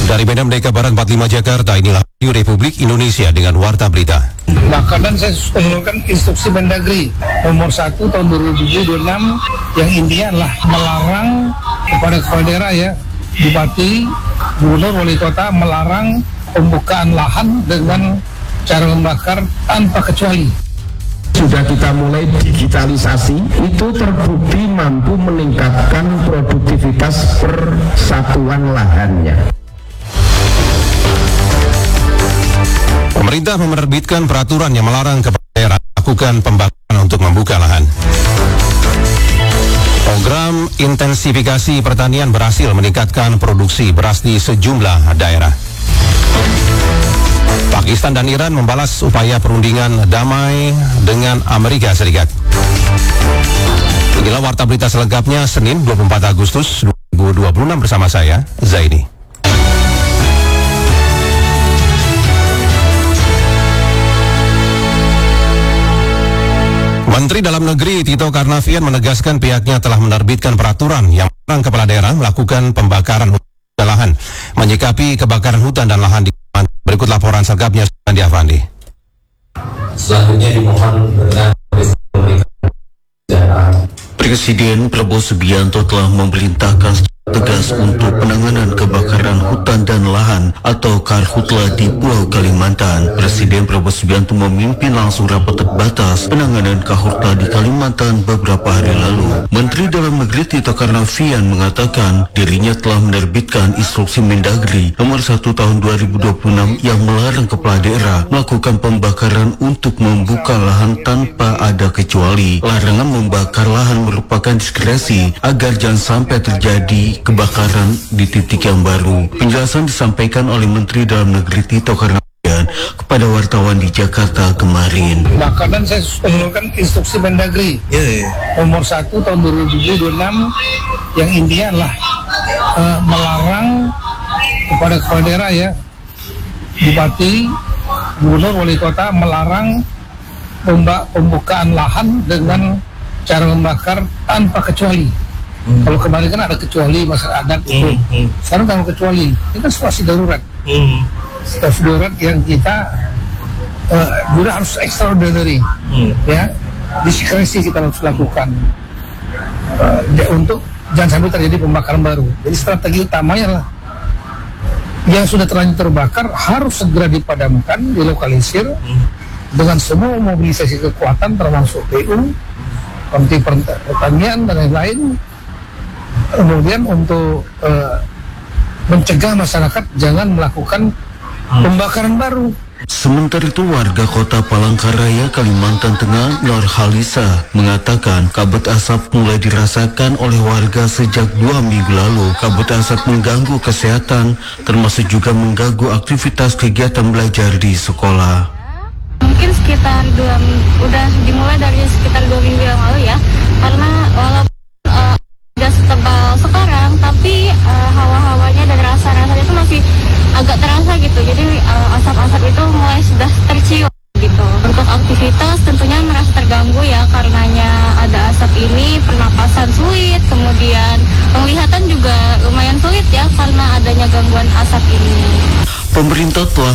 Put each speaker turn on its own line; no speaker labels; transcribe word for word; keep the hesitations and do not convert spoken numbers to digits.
Dari Medan Merdeka Barat empat puluh lima Jakarta, inilah Radio Republik Indonesia dengan Warta Berita.
Bahkan dan saya mengeluarkan instruksi Mendagri nomor satu tahun dua ribu dua puluh enam yang intinya adalah melarang kepada kepala daerah ya, bupati, gubernur, wali kota melarang pembukaan lahan dengan cara membakar tanpa kecuali.
Sudah kita mulai digitalisasi, itu terbukti mampu meningkatkan produktivitas persatuan lahannya.
Pemerintah menerbitkan peraturan yang melarang kepala daerah melakukan pembakaran untuk membuka lahan. Program intensifikasi pertanian berhasil meningkatkan produksi beras di sejumlah daerah. Pakistan dan Iran membalas upaya perundingan damai dengan Amerika Serikat. Inilah Warta Berita selengkapnya Senin dua puluh empat Agustus dua ribu dua puluh enam bersama saya, Zaini. Menteri Dalam Negeri Tito Karnavian menegaskan pihaknya telah menerbitkan peraturan yang melarang kepala daerah melakukan pembakaran hutan dan lahan. Menyikapi kebakaran hutan dan lahan di berikut laporan selengkapnya Sandi Afandi.
Selanjutnya dimohon dengan
Presiden Prabowo Subianto telah memerintahkan tegas untuk penanganan kebakaran hutan dan lahan atau Karhutla di Pulau Kalimantan. Presiden Prabowo Subianto memimpin langsung rapat terbatas penanganan Karhutla di Kalimantan beberapa hari lalu. Menteri Dalam Negeri Tito Karnavian mengatakan dirinya telah menerbitkan instruksi Mendagri nomor satu tahun dua ribu dua puluh enam yang melarang kepala daerah melakukan pembakaran untuk membuka lahan tanpa ada kecuali. Larangan membakar lahan merupakan diskresi agar jangan sampai terjadi kebakaran di titik yang baru. Penjelasan disampaikan oleh Menteri Dalam Negeri Tito Karnavian kepada wartawan di Jakarta kemarin.
Bahkan dan saya mengeluarkan instruksi Mendagri yeah. nomor satu tahun dua ribu dua puluh enam yang intinya adalah uh, melarang kepada kepala daerah ya, bupati, gubernur, wali kota melarang pembukaan lahan dengan cara membakar tanpa kecuali. Hmm. Kalau kemarin kan ada kecuali masalah adat itu, hmm. Hmm. sekarang tanpa kecuali. Ini kan situasi darurat, hmm. situasi darurat yang kita uh, juga harus extraordinary, hmm. ya, diskresi kita harus lakukan uh, untuk jangan sampai terjadi pembakaran baru. Jadi strategi utamanya adalah yang sudah terlanjur terbakar harus segera dipadamkan, dilokalisir hmm. dengan semua mobilisasi kekuatan termasuk P U, Menteri Pertanian dan lain-lain. Kemudian untuk uh, mencegah masyarakat jangan melakukan pembakaran baru.
Sementara itu warga kota Palangkaraya, Kalimantan Tengah, Nur Halisa mengatakan kabut asap mulai dirasakan oleh warga sejak dua minggu lalu. Kabut asap mengganggu kesehatan termasuk juga mengganggu aktivitas kegiatan belajar di sekolah.
Mungkin sekitar dua udah dimulai dari sekitar dua minggu yang lalu ya, karena walaupun uh, tidak setebal sekarang, tapi uh, hawa-hawanya dan rasa-rasanya itu masih agak terasa gitu. Jadi uh, asap-asap itu mulai sudah tercium gitu. Untuk aktivitas tentunya merasa terganggu ya, karenanya ada asap ini, pernapasan sulit, kemudian penglihatan juga lumayan sulit ya karena adanya gangguan asap ini.
Pemerintah telah